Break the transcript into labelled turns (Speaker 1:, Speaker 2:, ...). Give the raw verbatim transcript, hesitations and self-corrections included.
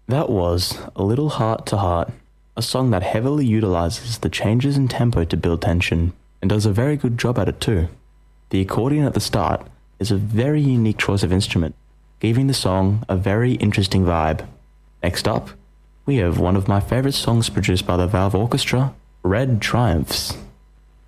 Speaker 1: That was A Little Heart to Heart, a song that heavily utilizes the changes in tempo to build tension, and does a very good job at it too. The accordion at the start is a very unique choice of instrument, giving the song a very interesting vibe. Next up, we have one of my favorite songs produced by the Valve Orchestra, Red Triumphs.